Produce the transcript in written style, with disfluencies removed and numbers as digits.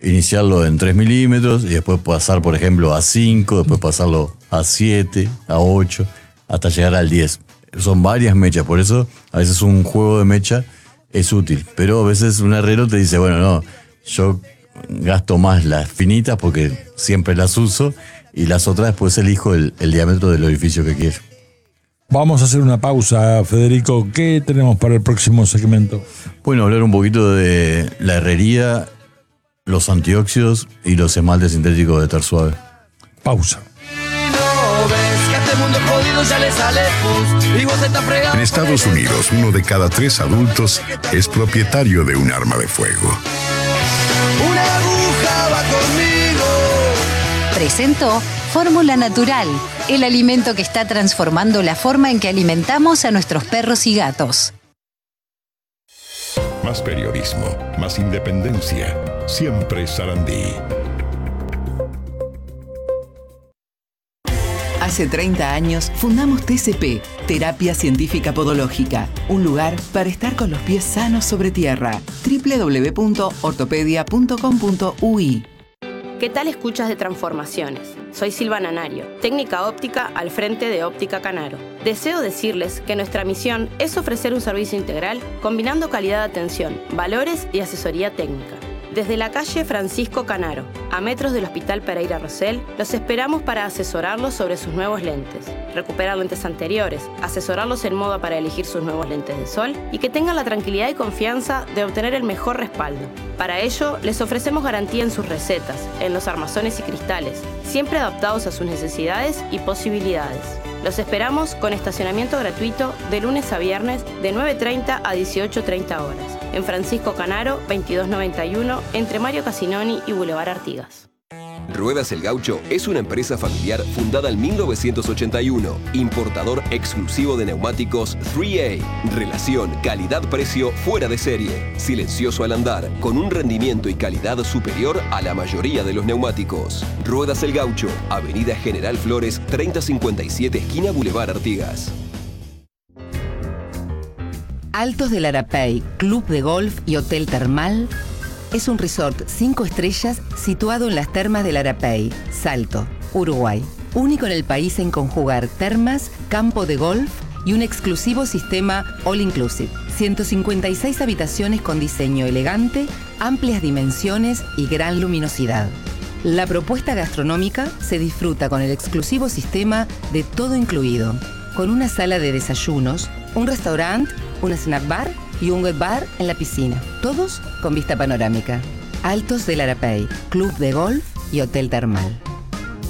iniciarlo en 3 milímetros y después pasar, por ejemplo, a 5, después pasarlo a 7, a 8, hasta llegar al 10. Son varias mechas, por eso a veces un juego de mecha es útil. Pero a veces un herrero te dice, bueno, no, yo gasto más las finitas porque siempre las uso y las otras después elijo el diámetro del orificio que quiero. Vamos a hacer una pausa, Federico. ¿Qué tenemos para el próximo segmento? Bueno, hablar un poquito de la herrería, los antióxidos y los esmaltes sintéticos de Tersuave. Pausa. En Estados Unidos, 1 de cada 3 adultos es propietario de un arma de fuego. Una aguja va conmigo. Presentó Fórmula Natural, el alimento que está transformando la forma en que alimentamos a nuestros perros y gatos. Más periodismo, más independencia. Siempre Sarandí. Hace 30 años fundamos TCP, Terapia Científica Podológica, un lugar para estar con los pies sanos sobre tierra. www.ortopedia.com.uy. ¿Qué tal escuchas de transformaciones? Soy Silva Nanario, técnica óptica al frente de Óptica Canaro. Deseo decirles que nuestra misión es ofrecer un servicio integral combinando calidad de atención, valores y asesoría técnica. Desde la calle Francisco Canaro, a metros del Hospital Pereira Rosell, los esperamos para asesorarlos sobre sus nuevos lentes, recuperar lentes anteriores, asesorarlos en moda para elegir sus nuevos lentes de sol y que tengan la tranquilidad y confianza de obtener el mejor respaldo. Para ello, les ofrecemos garantía en sus recetas, en los armazones y cristales, siempre adaptados a sus necesidades y posibilidades. Los esperamos con estacionamiento gratuito de lunes a viernes de 9:30 a 18:30 horas. En Francisco Canaro, 2291, entre Mario Casinoni y Boulevard Artigas. Ruedas El Gaucho es una empresa familiar fundada en 1981, importador exclusivo de neumáticos 3A, relación calidad-precio fuera de serie, silencioso al andar, con un rendimiento y calidad superior a la mayoría de los neumáticos. Ruedas El Gaucho, Avenida General Flores, 3057, esquina Boulevard Artigas. Altos del Arapey, Club de Golf y Hotel Termal es un resort 5 estrellas situado en las termas del Arapey, Salto, Uruguay. Único en el país en conjugar termas, campo de golf y un exclusivo sistema all inclusive. 156 habitaciones con diseño elegante, amplias dimensiones y gran luminosidad. La propuesta gastronómica se disfruta con el exclusivo sistema de todo incluido, con una sala de desayunos, un restaurante, un snack bar y un web bar en la piscina, todos con vista panorámica. Altos del Arapey, Club de Golf y Hotel Termal.